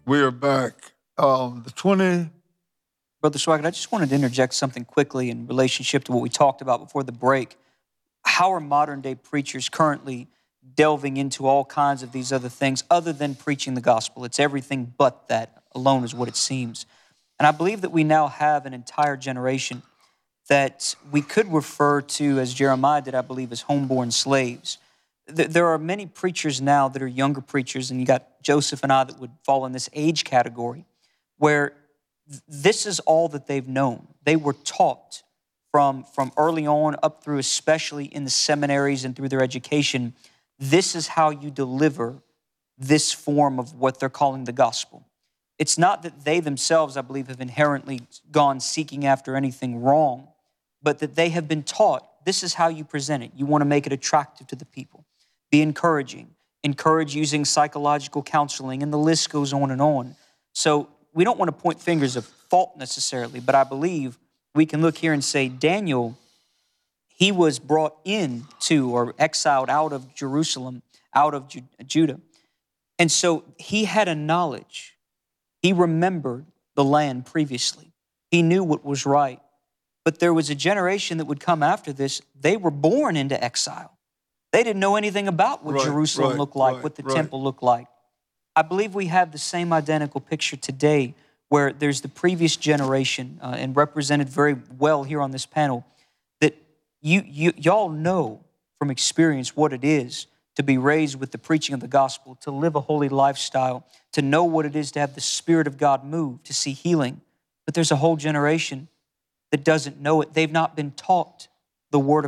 We are back. The 20. Brother Swaggart, I just wanted to interject something quickly in relationship to what we talked about before the break. How are modern day preachers currently delving into all kinds of these other things other than preaching the gospel? It's everything but that alone is what it seems. And I believe that we now have an entire generation that we could refer to, as Jeremiah did, I believe, as homeborn slaves. There are many preachers now that are younger preachers, and you got Joseph and I that would fall in this age category, where this is all that they've known. They were taught from early on up through, especially in the seminaries and through their education, this is how you deliver this form of what they're calling the gospel. It's not that they themselves, I believe, have inherently gone seeking after anything wrong, but that they have been taught this is how you present it. You want to make it attractive to the people. Be encouraging. Encourage using psychological counseling, and the list goes on and on. So we don't want to point fingers of fault necessarily, but I believe we can look here and say Daniel, he was brought into or exiled out of Jerusalem, out of Judah. And so he had a knowledge. He remembered the land previously. He knew what was right. But there was a generation that would come after this. They were born into exile. They didn't know anything about what Jerusalem looked like, what the temple looked like. I believe we have the same identical picture today where there's the previous generation and represented very well here on this panel that y'all know from experience what it is to be raised with the preaching of the gospel, to live a holy lifestyle, to know what it is to have the Spirit of God move, to see healing. But there's a whole generation that doesn't know it. They've not been taught the Word of